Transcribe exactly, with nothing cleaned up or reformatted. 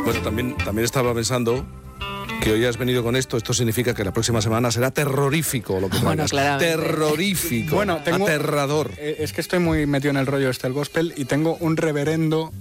Bueno, también, también estaba pensando que hoy has venido con esto, esto significa que la próxima semana será terrorífico lo que Bueno, traigas. claramente. Terrorífico, Bueno, tengo, aterrador. eh, es que estoy muy metido en el rollo este del gospel y tengo un reverendo